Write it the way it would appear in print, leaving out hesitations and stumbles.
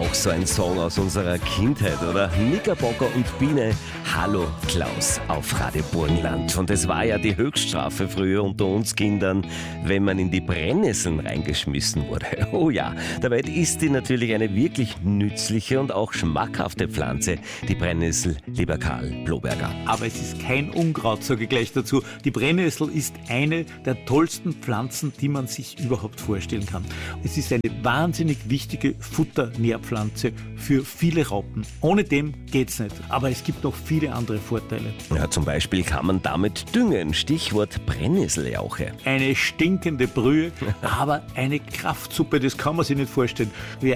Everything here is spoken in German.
auch so ein Song aus unserer Kindheit, oder? Knickerbocker und Biene, Hallo Klaus auf Radio Burgenland. Und es war ja die Höchststrafe früher unter uns Kindern, wenn man in die Brennnesseln reingeschmissen wurde. Oh ja, dabei ist die natürlich eine wirklich nützliche und auch schmackhafte Pflanze, die Brennnessel, lieber Karl Bloberger. Aber es ist kein Unkraut, sage ich gleich dazu. Die Brennnessel ist eine der tollsten Pflanzen, die man sich überhaupt vorstellen kann. Es ist eine wahnsinnig wichtige Futternährpflanze für viele Raupen. Ohne dem geht's nicht. Aber es gibt noch viele andere Vorteile. Ja, zum Beispiel kann man damit düngen. Stichwort Brennnesseljauche. Eine stinkende Brühe, aber eine Kraftsuppe, das kann man sich nicht vorstellen. Wer